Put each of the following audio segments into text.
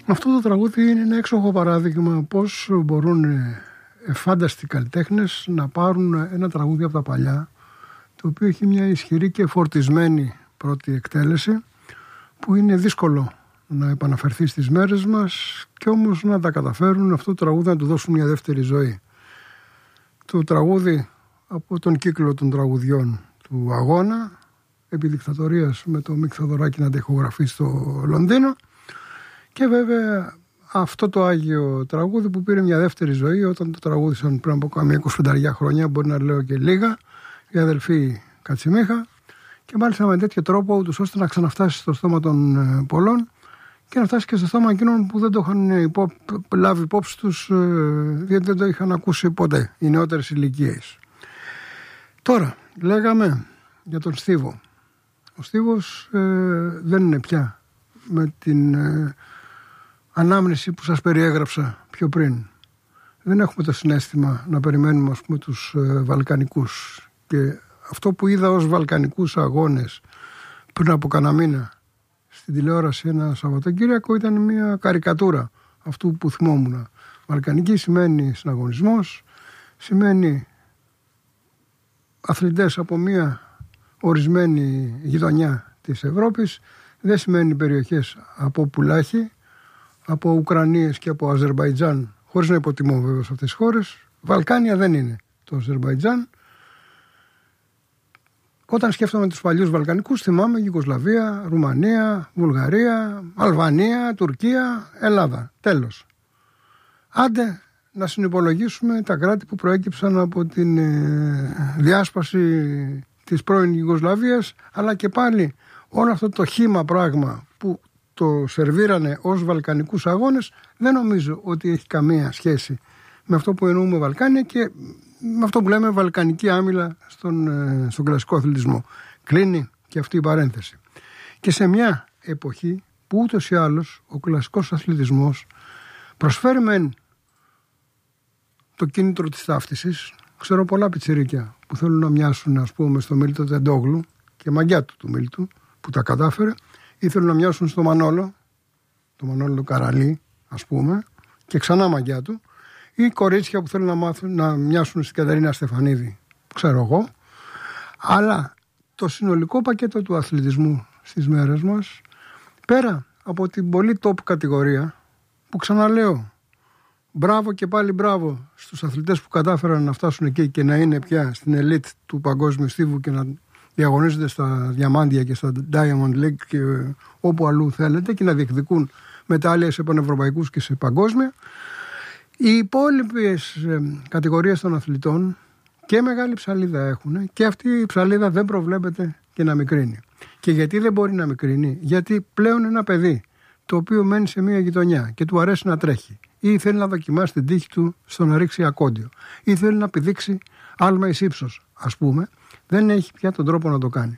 Αυτό το τραγούδι είναι ένα έξοχο παράδειγμα πώς μπορούν φάνταστοι καλλιτέχνες να πάρουν ένα τραγούδι από τα παλιά, το οποίο έχει μια ισχυρή και φορτισμένη πρώτη εκτέλεση, που είναι δύσκολο να επαναφερθεί στις μέρες μας, και όμως να τα καταφέρουν αυτό το τραγούδι να του δώσουν μια δεύτερη ζωή. Το τραγούδι από τον κύκλο των τραγουδιών του Αγώνα, επί δικτατορίας, με το Μίκη Θοδωράκη να τεχογραφεί στο Λονδίνο, και βέβαια αυτό το άγιο τραγούδι που πήρε μια δεύτερη ζωή όταν το τραγούδισαν πριν από καμία 25 χρόνια, μπορεί να λέω και λίγα, η αδελφή Κατσιμίχα, και μάλιστα με τέτοιο τρόπο ούτως ώστε να ξαναφτάσει στο στόμα των πολλών και να φτάσει και στο στόμα εκείνων που δεν το είχαν λάβει υπόψη τους, γιατί δεν το είχαν ακούσει ποτέ, οι νεότερες ηλικίες. Τώρα, λέγαμε για τον Στίβο. Ο Στίβος δεν είναι πια με την ανάμνηση που σας περιέγραψα πιο πριν. Δεν έχουμε το συναίσθημα να περιμένουμε, ας πούμε, τους Βαλκανικούς. Και αυτό που είδα ως Βαλκανικούς αγώνες πριν από κανένα μήνα στην τηλεόραση ένα Σαββατοκύριακο ήταν μια καρικατούρα αυτού που θυμόμουν. Βαλκανική σημαίνει συναγωνισμός, σημαίνει αθλητές από μια ορισμένη γειτονιά της Ευρώπης, δεν σημαίνει περιοχές από Πουλάχη, από Ουκρανίες και από Αζερμπαϊτζάν, χωρίς να υποτιμώ βέβαια σε αυτές τις χώρες. Βαλκάνια δεν είναι το Αζερμπαϊτζάν. Όταν σκέφτομαι τους παλιούς Βαλκανικούς, θυμάμαι Γιουγκοσλαβία, Ρουμανία, Βουλγαρία, Αλβανία, Τουρκία, Ελλάδα. Τέλος. Άντε να συνυπολογίσουμε τα κράτη που προέκυψαν από την διάσπαση της πρώην Γιουγκοσλαβίας, αλλά και πάλι όλο αυτό το χύμα πράγμα που το σερβίρανε ως Βαλκανικούς αγώνες, δεν νομίζω ότι έχει καμία σχέση με αυτό που εννοούμε Βαλκάνια και με αυτό που λέμε βαλκανική άμυλα στον κλασικό αθλητισμό. Κλείνει και αυτή η παρένθεση. Και σε μια εποχή που ούτως ή άλλως ο κλασικός αθλητισμός προσφέρει μεν το κίνητρο της ταύτισης. Ξέρω πολλά πιτσιρίκια που θέλουν να μοιάσουν, ας πούμε, στο Μίλτο Τεντόγλου και μαγιά του Μίλτου που τα κατάφερε, ή θέλουν να μοιάσουν στο Μανόλο, το Μανόλο Καραλί, ας πούμε, και ξανά μαγιά του, ή κορίτσια που θέλουν να μοιάσουν στην Κατερίνα Στεφανίδη, ξέρω εγώ. Αλλά το συνολικό πακέτο του αθλητισμού στις μέρες μας, πέρα από την πολύ top κατηγορία, που ξαναλέω, μπράβο και πάλι μπράβο στους αθλητές που κατάφεραν να φτάσουν εκεί και να είναι πια στην ελίτ του παγκόσμιου στίβου και να διαγωνίζονται στα διαμάντια και στα Diamond League και όπου αλλού θέλετε και να διεκδικούν μετάλλια σε πανευρωπαϊκούς και σε παγκόσμια. Οι υπόλοιπες κατηγορίες των αθλητών και μεγάλη ψαλίδα έχουν και αυτή η ψαλίδα δεν προβλέπεται και να μικρύνει. Και γιατί δεν μπορεί να μικρύνει? Γιατί πλέον ένα παιδί το οποίο μένει σε μια γειτονιά και του αρέσει να τρέχει ή θέλει να δοκιμάσει την τύχη του στο να ρίξει ακόντιο ή θέλει να πηδήξει άλμα εις ύψος, ας πούμε, δεν έχει πια τον τρόπο να το κάνει.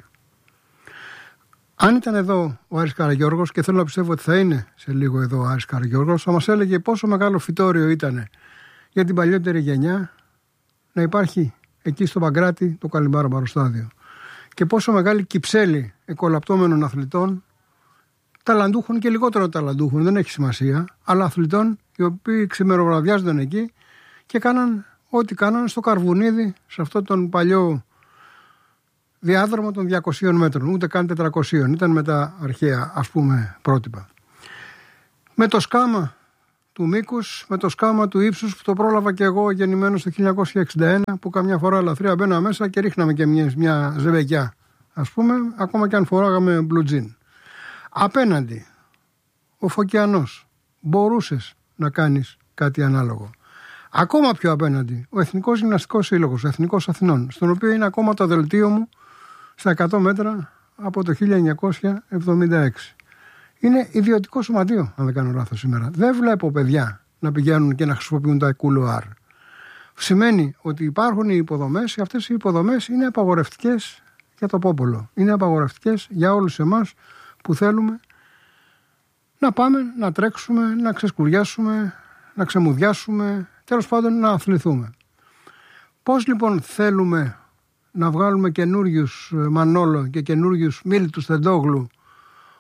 Αν ήταν εδώ ο Άρης Καραγιώργος, και θέλω να πιστεύω ότι θα είναι σε λίγο εδώ ο Άρης Καραγιώργος, θα μας έλεγε πόσο μεγάλο φυτόριο ήταν για την παλιότερη γενιά να υπάρχει εκεί στο Παγκράτη το Καλυμπάρμπαρο στάδιο και πόσο μεγάλη κυψέλη εκολαπτώμενων αθλητών, ταλαντούχων και λιγότερο ταλαντούχων, δεν έχει σημασία, αλλά αθλητών οι οποίοι ξημεροβραδιάζονταν εκεί και κάναν ό,τι κάναν στο Καρβουνίδι, σε αυτόν τον παλιό διάδρομο των 200 μέτρων, ούτε καν 400, ήταν με τα αρχαία, ας πούμε, πρότυπα. Με το σκάμα του μήκους, με το σκάμα του ύψους που το πρόλαβα και εγώ γεννημένος το 1961, που καμιά φορά λαθρέα μπαίνα μέσα και ρίχναμε και μια ζευγιά, ας πούμε, ακόμα και αν φοράγαμε blue jean. Απέναντι, ο Φωκιανός, μπορούσες να κάνεις κάτι ανάλογο. Ακόμα πιο απέναντι, ο Εθνικός Γυμναστικός Σύλλογος, ο Εθνικός Αθηνών, στον οποίο είναι ακόμα το δελτίο μου στα 100 μέτρα από το 1976. Είναι ιδιωτικό σωματείο, αν δεν κάνω λάθος σήμερα. Δεν βλέπω παιδιά να πηγαίνουν και να χρησιμοποιούν τα κουλουάρ. Σημαίνει ότι υπάρχουν οι υποδομές και αυτές οι υποδομές είναι απαγορευτικές για το πόπολο. Είναι απαγορευτικές για όλους εμάς που θέλουμε να πάμε, να τρέξουμε, να ξεσκουριάσουμε, να ξεμουδιάσουμε, τέλος πάντων να αθληθούμε. Πώς λοιπόν θέλουμε να βγάλουμε καινούριους Μανόλο και καινούριους Μίλτους Τεντόγλου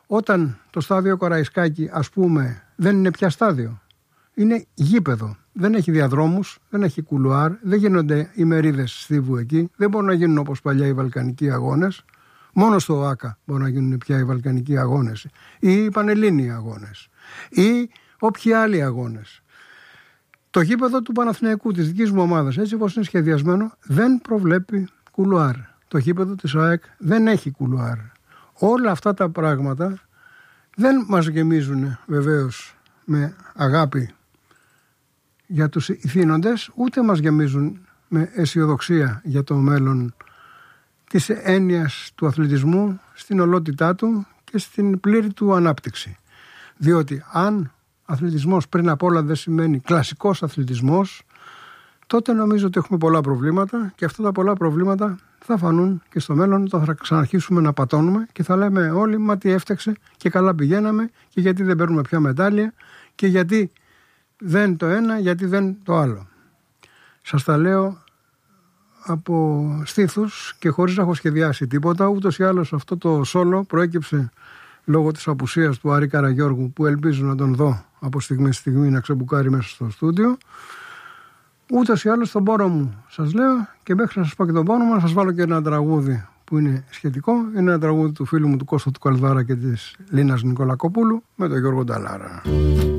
Όταν το στάδιο Καραϊσκάκη, ας πούμε, δεν είναι πια στάδιο, είναι γήπεδο. Δεν έχει διαδρόμους, δεν έχει κουλουάρ, δεν γίνονται ημερίδες στίβου εκεί, δεν μπορούν να γίνουν όπως παλιά οι βαλκανικοί αγώνες. Μόνο στο ΟΑΚΑ μπορούν να γίνουν πια οι βαλκανικοί αγώνες ή οι πανελλήνιοι αγώνες ή όποιοι άλλοι αγώνες. Το γήπεδο του Παναθηναϊκού, της δικής μου ομάδας, έτσι όπως είναι σχεδιασμένο, δεν προβλέπει κουλουάρ. Το γήπεδο της ΑΕΚ δεν έχει κουλουάρ. Όλα αυτά τα πράγματα δεν μας γεμίζουν βεβαίως με αγάπη για τους ηθήνοντες, ούτε μας γεμίζουν με αισιοδοξία για το μέλλον της έννοιας του αθλητισμού στην ολότητά του και στην πλήρη του ανάπτυξη. Διότι αν αθλητισμός πριν απ' όλα δεν σημαίνει κλασικός αθλητισμός, τότε νομίζω ότι έχουμε πολλά προβλήματα και αυτά τα πολλά προβλήματα θα φανούν και στο μέλλον όταν θα ξαναρχίσουμε να πατώνουμε και θα λέμε όλοι μα τι έφταξε και καλά πηγαίναμε και γιατί δεν παίρνουμε πια μετάλλια και γιατί δεν το ένα, γιατί δεν το άλλο. Σας τα λέω από στήθους και χωρίς να έχω σχεδιάσει τίποτα. Ούτως ή άλλως αυτό το σόλο προέκυψε λόγω της απουσίας του Άρη Καραγιώργου, που ελπίζω να τον δω από στιγμή στη στιγμή να ξεμπουκάρει μέσα στο στούντιο. Ούτως ή άλλως τον πόρο μου σας λέω, και μέχρι να σας πω και τον πόρο μου να σας βάλω και ένα τραγούδι που είναι σχετικό. Είναι ένα τραγούδι του φίλου μου του Κώστα του Καλδάρα και της Λίνας Νικολακοπούλου με τον Γιώργο Νταλάρα.